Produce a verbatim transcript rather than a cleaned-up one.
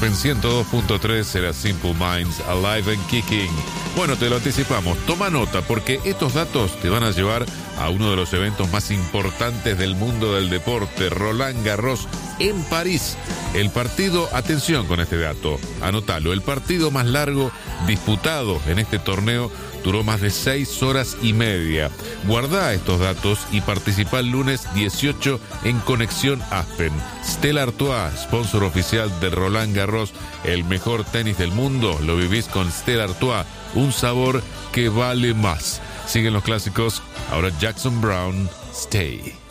Aspen ciento dos punto tres era Simple Minds, Alive and Kicking. Bueno, te lo anticipamos, toma nota porque estos datos te van a llevar a uno de los eventos más importantes del mundo del deporte, Roland Garros en París. El partido, atención con este dato, anótalo, el partido más largo disputado en este torneo duró más de seis horas y media. Guardá estos datos y participa el lunes dieciocho en Conexión Aspen. Stella Artois, sponsor oficial de Roland Garros, el mejor tenis del mundo, lo vivís con Stella Artois, un sabor que vale más. Siguen los clásicos, ahora Jackson Browne, Stay.